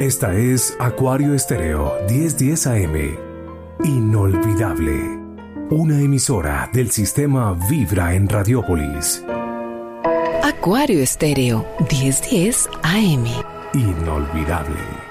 Esta es Acuario Estéreo 1010 AM. Inolvidable. Una emisora del sistema Vibra en Radiópolis. Acuario Estéreo 1010 AM. Inolvidable.